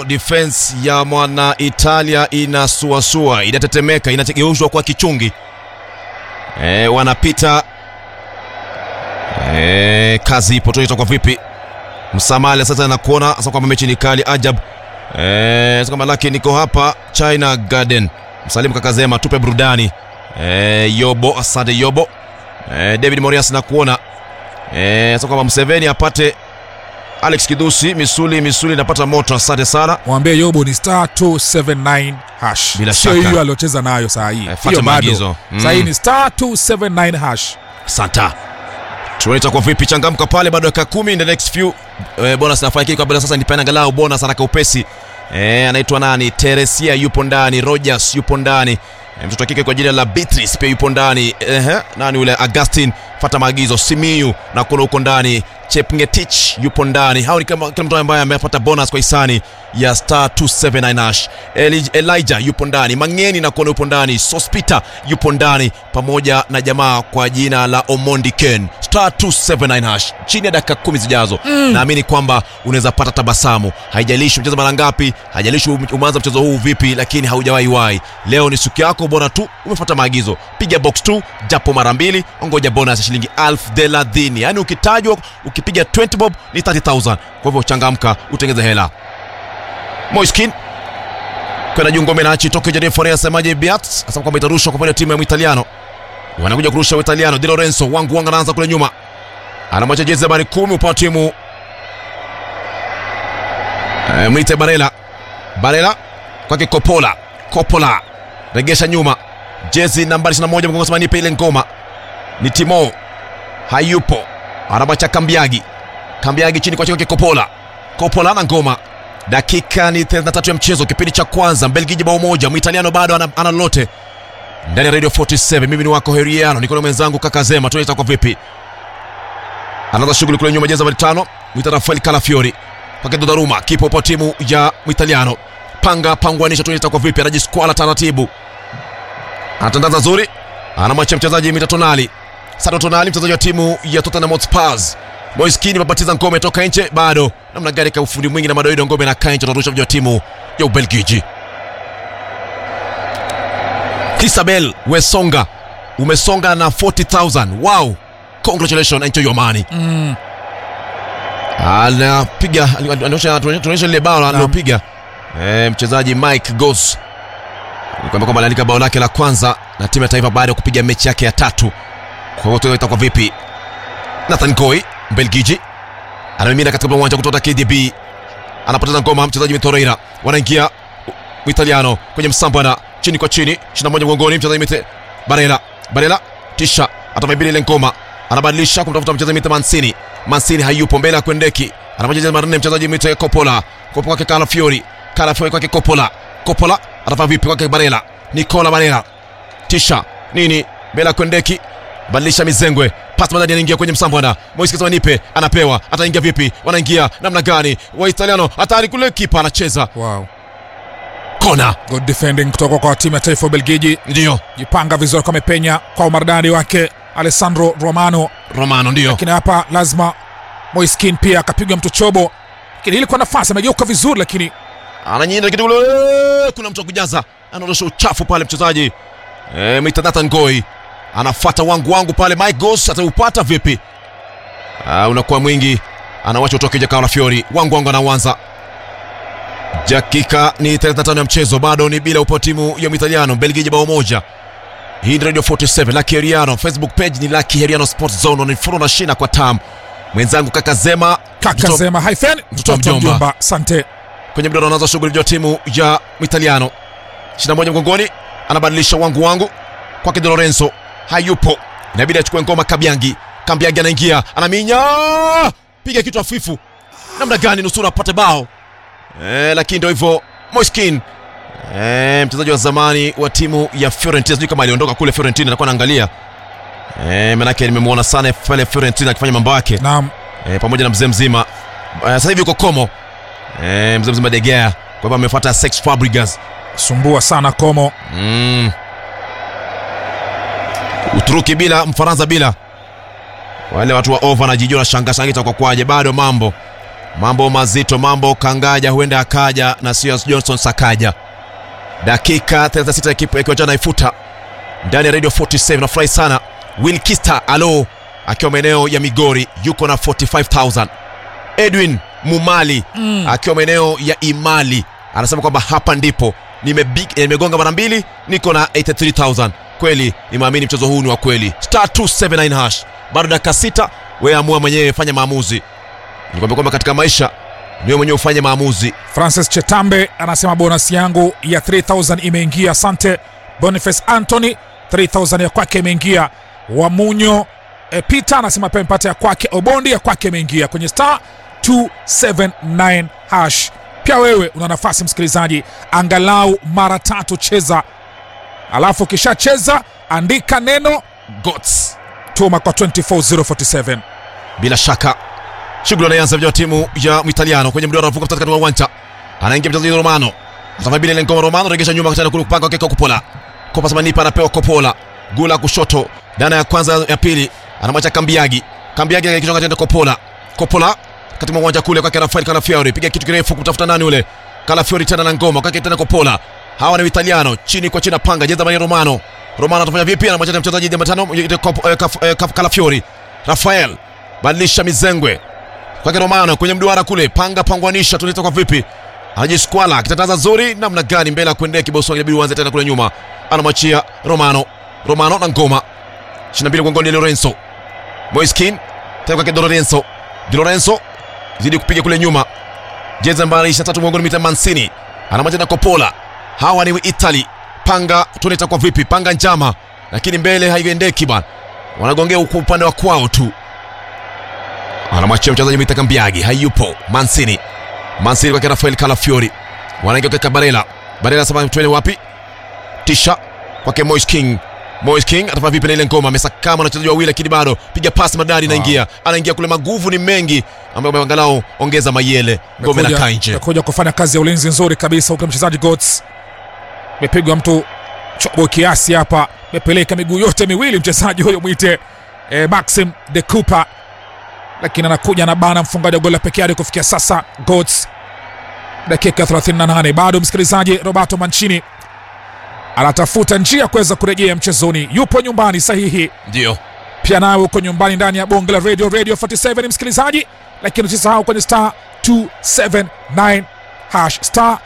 defense ya mwana Italia inasuasua, inatetemeka, inategeushwa kwa kichungi. Wanapita. Kazi ipo, tuita kwa vipi? Msamali sasa anakuona sasa kwamba mechi ni kali ajab. Sasa kama laki niko hapa China Garden. Msalimu Kakazema, tupe burudani. Yobo, asante Yobo. David Morias nakuona. Sasa kama Mseveni apate Alex Kidusi, misuli napata moto, asante sana. Mwambie Yobo ni *279#. Bila sio shaka hiyo aliocheza nayo saa hii. Hiyo maagizo. Saa hii ni *279#. Santa. Tunaita kwa vipi, changamka pale, bado dakika 10 in the next few. Bonus nafanya kile kabla sasa nipana angalau bonus haraka upesi. Anaitwa nani? Teresia yupo ndani, Rogers yupo ndani. Mtoto kike kwa jina la Beatrice pia yupo ndani. Nani ule Augustine fuata maagizo, Simiyu na kuna uko ndani, Chepngetich yupo ndani. Hao ni kama kila mtu ambaye amepata bonus kwa hisani ya *279#. Elijah yupo ndani, Mangeni na kuna yupo ndani, Sospita yupo ndani pamoja na jamaa kwa jina la Omondi Ken. *279# chini ya dakika 10 zijazo. Naamini kwamba unaweza pata tabasamu. Haijalishi mchezo mara ngapi, haijalishi umeanza mchezo huu vipi, lakini haujawahi wahi. Leo ni siku yako, bora tu umefuata maagizo. Piga box 2 japo mara 2, ongoja bonus ya shilingi 1030. Yaani ukitajwa ukipiga 20 bob ni 30,000. Kwa hivyo changamka utengeze hela. Moiskin kwenda jungo menachi toke jadi Forea semaje Biat asema kwamba itarushwa kwa timu ya Italiano. Wanakuja kurusha Italiano. Di Lorenzo wangu anaanza kule nyuma. Anamwacha jezi nambari 10 upande timu. Mwite Barella kwake Coppola regesha nyuma, jezi nambari 21 mgongo sema nipe ile ngoma. Ni Timo hayupo, anabacha Kambiagi chini kwa chake Coppola na ngoma. Dakika ni 33 ya mchezo, kipindi cha kwanza, Mbelgiji bao moja, Mwitaliano bado ana lote. Ndani ya Radio 47 mimi ni wako Heriano, niko na mwenzangu Kakazema. Tunaita kwa vipi? Anaanza shughuli kule nyuma, jezi nambari 5 Mwita Rafael Calafiori kwake Donnarumma, kipo kwa timu ya Mwitaliano. Pangwanisha, tunaita kwa vipi? Anajiskwala taratibu, anatandaza nzuri, anamwacha mchezaji Mita Tonali. Sado Tonali mchezaji wa timu ya Tottenham Hotspur. Moiskini mabatiza ngome toka nje, bado namna gani kwa ufundi mwingi na madoido, ngome na kainja tunarusha mchezaji wa timu ya Ubelgiji. Isabel Wesonga umesonga na 40,000. Wow, congratulations, enjoy your money. Anapiga tunaonyesha ile bao anapiga mchezaji Mike Goss. Ni kwamba aliandika bao lake la kwanza na timu ya taifa baada ya kupiga mechi yake ya 3. Kwa hiyo tunaita kwa vipi? Nathan Goi Belgiji anamimina katika uwanja kutoka KDB, anapoteza ngoma mchezaji Mitoreira. Wanaingia Italiano kwenye msambana chini kwa chini, 21 mgongoni mchezaji Mite Barella tisha atamibili ile ngoma, anabadilisha kumtafuta mchezaji Mite Mancini hayupo, mbele kwendeki, anapoteza mara 4 mchezaji Mite Coppola kwake Calafiori kwake Coppola atafanya vipi kwake Barella, Nicola Barella tisha nini, mbele kwendeki, badilisha mizengwe, pasi madani anaingia kwenye msambwana. Moiskini nipe, anapewa, ataingia vipi? Wanaingia namna gani? Wa Italiano hatari kule, kipa anacheza. Wow. Kona. Good defending kutoka kwa timu ya taifa Belgiji. Ndio. Jipanga vizuri kwa mepenya kwa umaridadi wake Alessandro Romano ndio. Lakini hapa lazima Moiskini pia akapiga mtu chobo. Lakini ile kwa nafasi amegeuka vizuri, lakini ananyinda kitu kule, kuna mtu kujaza, anaondosha uchafu pale mchezaji Nathan Goi. Anafuata wangu pale, Mike Goss ataupata vipi? Unakuwa mwingi, anawacha utoke je Calafiori. Wangu anaanza. Dakika ni 35 ya mchezo, bado ni bila upo timu ya Italiano, Belgiji bao moja. Hii ni Radio 47 Lucky Heriano, Facebook page ni Lucky Heriano Sports Zone, ni follow na shina kwa tam. Mwenzangu Kakazema hyphen mtoto mjomba, asante. Kwenye mdono anaanza shughuli ya timu ya Italiano. 21 mgongoni, anabadilisha wangu kwake Di Lorenzo hayupo, inabidi achukue ngoma. Kambiagi anaingia, anaminya, piga kitu hafifu. Namna gani nusura apate bao? Lakini ndio hivyo Moiskini, mchezaji wa zamani wa timu ya Fiorentina, sijui kama aliondoka kule Fiorentina, nakuwa naangalia manake nimemuona sana pale Fiorentina akifanya mambo yake. Naam. Pamoja na mzee mzima sasa hivi uko Como, mzee mzima De Gea, kwa hivyo amefuata Cesc Fabregas. Sumbua sana Como. Uturuki bila, Mfaransa bila. Wale watu wa over na jijio na shanga kwa kwaje, bado mambo Mambo mazito, mambo kangaja, huenda akaja na Sias Johnson Sakaja. Dakika 36 ekipa ikiwa jana ifuta ndani ya Radio 47. Nafurahi sana Will Kista alo akiwa maeneo ya Migori yuko na 45,000. Edwin Mumali akiwa maeneo ya Imali anasema kwamba hapa ndipo nimegonga mara mbili niko na 83,000. Kweli nimeamini mchezo huu ni wa kweli. Star 279 hash. Bado dakika 6, wewe amua mwenyewe, fanya maamuzi. Nikwambia kwamba katika maisha niwe mwenyewe ufanye maamuzi. Francis Chetambe anasema bonus yangu ya 3,000 imeingia, asante. Boniface Anthony 3,000 ya kwake imeingia. Wamunyo Peter anasema pia mpate ya kwake. Obondi ya kwake imeingia kwenye star 279 hash. Pia wewe una nafasi msikilizaji, angalau mara 3 cheza, alafu kisha cheza andika neno GOATS, tuma kwa 24047. Bila shaka shughuli inaanza vya timu ya Italiano kwenye mduara anavuka katika uwanja. Anaingia mchezaji Romano. Sasa bila ile ngoma Romano regesha nyuma tena kupanga kwa Coppola. Kopa Samanipa anapewa Coppola. Gula kushoto. Dana ya kwanza ya pili anamwacha Kambiagi. Kambiagi akichonga tena Coppola. Coppola katika uwanja kule kwa Rafael Calafiori. Piga kitu kirefu kutafuta nani ule. Calafiori tena na ngoma kwa tena Coppola. Hawa ni Italiano chini kwa chini panga jeza bali Romano. Romano atafanya vipi? Anamwacha mchezaji namba 5 Calafiori. Rafael badilisha mizengwe kwa Romano kwenye mduara kule, pangwanisha tunaita kwa vipi? Anajiskwala kitataza zuri namna gani mbele kuendea kiboso inabidi uanze tena kule nyuma. Anamwachia Romano na ngoma. 22 gongoni Lorenzo. Moiskin tena kwa Lorenzo zidi kupiga kule nyuma. Jeza nambari 23 gongoni mita Mancini. Anamwachia na Coppola. Hawa ni Italy. Panga tunaita kwa vipi? Panga njama lakini mbele haiendeki bana. Wanagongea huko upande wa kwao tu. Anamwachia mchezaji mwita Kambiagi, hayupo. Mancini kwa Rafael Calafiori. Wanaingia kwa Barella sema tuende wapi? Tisha kwake Moise King atafanya vipi na ile ngoma? Amesakama na wachezaji wawili lakini bado piga pasi madari inaingia. Anaingia kule, maguvu ni mengi ambayo angalau ongeza mayele. Ngome na Kainje. Atakuja kufanya kazi ya ulinzi nzuri kabisa huko mchezaji GOATS. Amepigwa mtu chobo kiasi hapa. Amepeleka miguu yote miwili mchezaji huyo mwite Maxim de Cooper. Lakini anakuja na bana mfungaji wa goli pekee hadi kufikia sasa GOATS. Dakika 38 bado msikilizaji, Roberto Mancini anatafuta njia kuweza kurejea mchezoni. Yupo nyumbani sahihi. Ndio. Pia nawe uko nyumbani ndani ya bonge la Radio 47 msikilizaji, lakini usisahau kwenye star 279 hash, star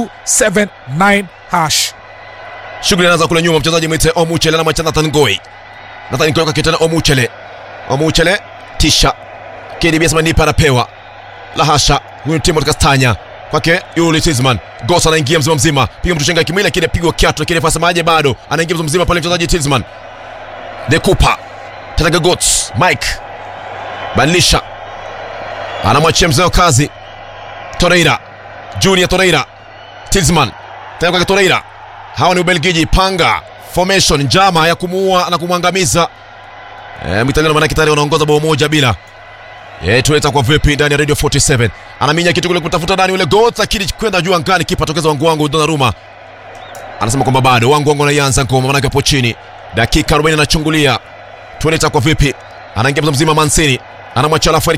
279 hash. Shughuli inaanza kule nyuma, mchezaji mwite Omuchele na machana Nathan Ngoi kwa kitana Omuchele tisha KDB Samanipa anapewa. La hasha, huyu timu Kastanya kwake yule Tizman. Gosa anaingia mzima. Piga mtu chenga kimwili lakini pigwa kiatu lakini fasa maji bado. Anaingia mzima pale mchezaji Tizman. De Cooper. Tataga GOATS. Mike. Badilisha. Anamwachia mzee kazi. Junior Torreira. Tizman. Tena kwa Torreira. Hawa ni Ubelgiji, panga formation njama ya kumuua na kumwangamiza. Mtaliano manake tayari wanaongoza bao moja bila. Tuleta kwa vipi ndani ya Radio 47. Anaminya kitu kule kutafuta ndani ule GOATS lakini kwenda juu angani, kipa tokeza wangu Donnarumma. Anasema kwamba bado wangu anaanza ngoma manake hapo chini. Dakika 40 anachungulia. Tuleta kwa vipi? Anaingia mzima Mancini. Anamwacha Rafael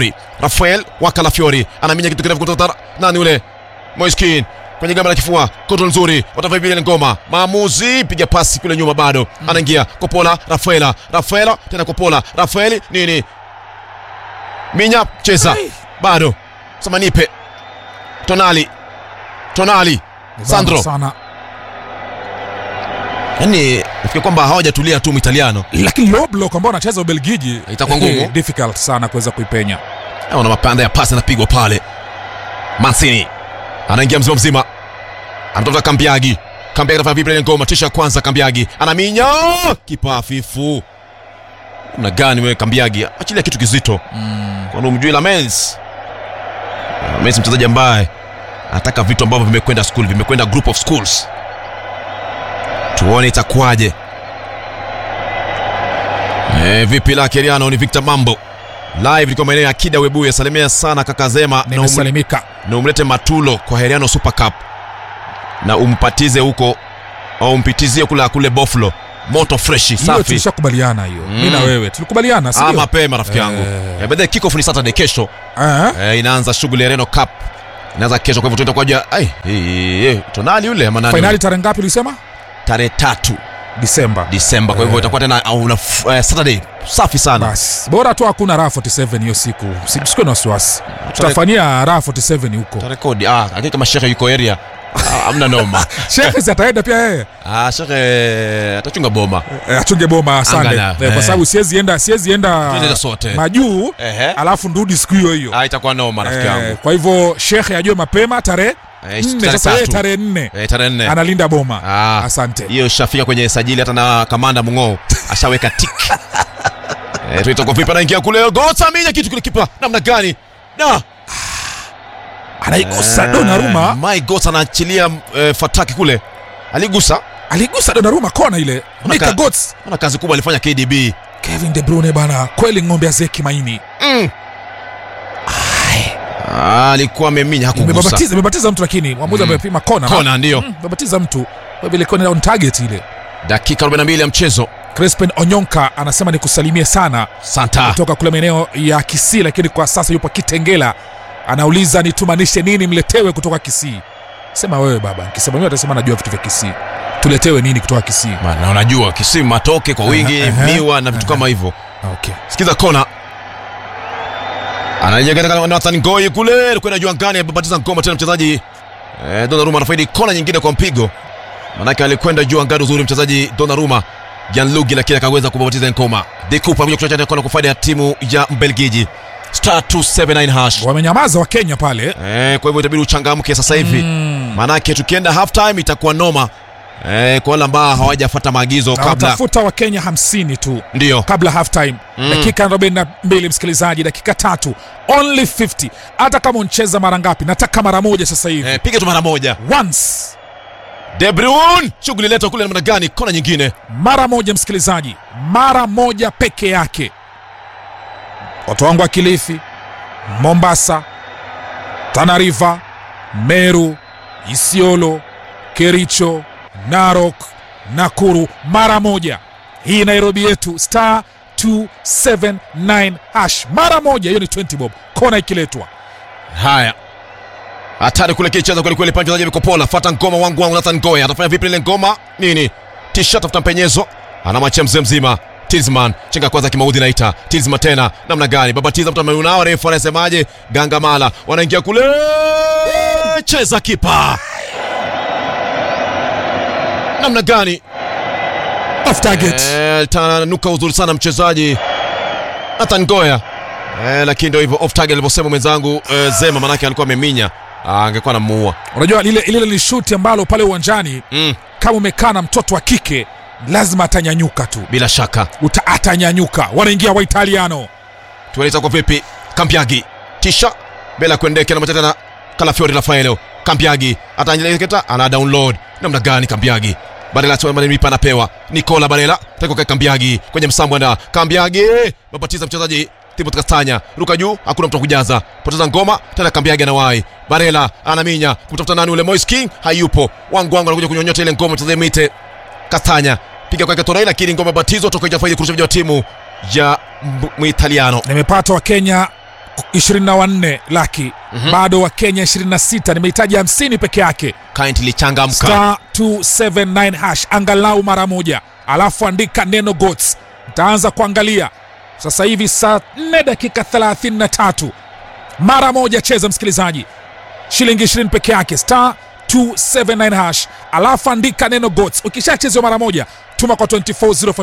Calafiori. Anaminya kitu kile kutoka nani ule? Moiskin kwenye gamba la kifua, kontrol nzuri, watafanya ile ngoma. Maamuzi, piga pasi kule nyuma bado. Anaingia Coppola, Rafaela tena Coppola, Rafaeli nini? Minya cheza. Bado. Samanipe. Tonali. Sandro. Yaani nafikiri kwamba hawajatulia tu Italiano. Lakini low block ambao anacheza Ubelgiji itakuwa ngumu, difficult sana kuweza kuipenya. Wana mapanda ya pasi yanapigwa pale. Mancini anaingia mzima. Anatoka Kambiagi anafanya vipi ile ngoma? Tisha kwanza Kambiagi. Anaminya kipa hafifu. Una gani wewe Kambiagi? Achilia kitu kizito. Kwa nini umjui la Messi mchezaji ambaye anataka vitu ambavyo vimekwenda group of schools. Tuone itakuwaje. Vipi la Keriano ni Victor Mambo. Live liko maeneo ya Kida Webuye. Salimia sana kaka Zema na umlete Matulo kwa Heriano Super Cup. Na umpatize huko au umpitizie kule Buffalo. moto fresh Hiyo safi. tulishakubaliana hiyo. Mimi na wewe tulikubaliana, sio? Mapema rafiki yangu. Baadaye kick-off ni Saturday kesho. Inaanza shughuli ya Reno Cup. Inaanza kesho, kwa hivyo tutakuja tonali yule ama nani? Finali tarehe ngapi ulisema? Tarehe 3 Disemba. Kwa hivyo itakuwa tena Saturday safi sana. Bas, bora tu hakuna RA 47 hiyo siku. Usisikue na wasiwasi. Tutafanyia RA 47 huko. Tarekodi. Hakika mashehe yuko area. Amna noma. Sheikh ataenda pia yeye. Sheikh atachunga boma. Achunge boma Sunday. Kwa sababu siwezi enda sote majuu alafu ndudi siku hiyo. Itakuwa noma rafiki yangu. Kwa hivyo Sheikh ajue mapema tarehe 4 analinda boma. Asante. Hiyo shafika kwenye sajili hata na kamanda Mung'o ashaweka tick. Tuita kwa vipi anaingia kule Gotsa minya kitu kile kipa namna gani? Anaigusa Donnarumma. My Gotsa anaachilia fataki kule. Aligusa Donnarumma kona ile. Nika Gotsa. Ana kazi kubwa alifanya KDB. Kevin De Bruyne bana, kweli ng'ombe azeki maini. Alikuwa ameminya hakugusa. Amebatiza mtu lakini mwamuzi amepima kona. Kona ndio. Amebatiza mtu. Kwa vile kona on target ile. Dakika 42 ya mchezo. Crispin Onyonka anasema ni kusalimie sana Santa kutoka kule maeneo ya Kisii, lakini kwa sasa yupo Kitengela. Anauliza nitumanishe nini mletewe kutoka Kisii. Sema wewe baba, nikisema mimi atasema najua vitu vya Kisii. Tuletewe nini kutoka Kisii? Maana unajua Kisii matoke kwa wingi, miwa na vitu kama hivyo. Okay. Sikiza kona. Anaingia katika Nathan Ngoyi kule, kwenda juu angani, abatiza ngoma tena mchezaji Donnarumma anafaidi kona nyingine kwa mpigo. Manake alikwenda juu angani uzuri mchezaji Donnarumma. Gianluigi lakini akaweza kubatiza ngoma. De Cooper mmoja kuchocha kona kufaidi ya timu ya Mbelgiji. Star 279 hash. Wamenyamaza wa Kenya pale. Kwa hivyo itabidi uchangamke sasa hivi. Manake tukienda half time itakuwa noma. Kwa wale ambao hawajafuata maagizo kabla. Tafuta wa Kenya 50 tu. Ndio. Kabla half time. Dakika 42 msikilizaji, dakika 3. Only 50. Hata kama unacheza mara ngapi? Nataka mara moja sasa hivi. Piga tu mara moja. Once. De Bruyne, shughuli leto kule namna gani? Kona nyingine. Mara moja msikilizaji. Mara moja peke yake. Watu wangu wa Kilifi, Mombasa, Tana River, Meru, Isiolo, Kericho, Narok, Nakuru, mara moja. Hii Nairobi yetu star 279 hash. Mara moja, hiyo ni 20 bob. Kona ikiletwa. Haya. Hatari kule kicheza kweli kweli, panjo zaje Kopola, fuata ngoma wangu Nathan Ngoyi. Atafanya vipi ile ngoma? Nini? T-shirt afuta mpenyezo. Anamwachia mzima. Tizman, chenga kwanza kimaudhi naita. Tizman tena, namna gani? Babatiza mtu ameunao, refu anasemaje? Gangamala, wanaingia kule. Cheza kipa. Namna gani? Off target. Tanuka uzuri sana mchezaji Nathan Ngoyi. Lakini ndio hivyo, off target alivyosema mwenzangu Zema, manake alikuwa ameminya. Angekuwa anamuua. Unajua lile ni shoot ambalo pale uwanjani kama umekaa na mtoto wa kike lazima atanyanyuka tu. Bila shaka. Atanyanyuka. Wanaingia wa Italiano. Tueleza kwa vipi? Campiaghi. Tisha. Bela kuendeke na matata na Calafiori Rafaelo. Campiaghi. Ataanjeleketa. Ana download. Namna gani Campiaghi? Barella tu amenipa anapewa. Nicola Barella. Tako kwa Campiaghi. Kwenye msambo na Campiaghi. Mabatiza mchezaji Thibaut Kastanya. Ruka juu. Hakuna mtu kujaza. Poteza ngoma. Tena Campiaghi anawai. Barella anaminya. Kumtafuta nani ule Moise King? Hayupo. Wangu anakuja kunyonyota ile ngoma mchezaji Mite. Kastanya. Piga kwa Katorai lakini ngoma batizo toka nje faidi kurusha timu ya Muitaliano. Nimepata wa Kenya 24 laki. Bado wa Kenya 26, nimehitaji 50 peke yake. Kindly changamka. Star 279 hash angalau mara moja. Alafu andika neno GOATS. Nitaanza kuangalia. Sasa hivi saa 4 dakika 33. Mara moja cheza msikilizaji. Shilingi 20 peke yake. Star 279 hash. Alafu andika neno GOATS. Ukishacheza mara moja tuma kwa 240